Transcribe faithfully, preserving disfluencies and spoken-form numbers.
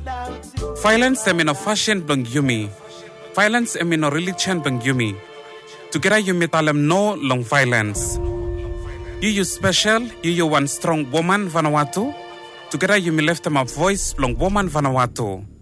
Violence em no fashion bang yumi. Violence em no religion bang yumi. Together yumi talam no long violence. You you special, you you one strong woman Vanuatu. Together yumi left them a voice long woman Vanuatu.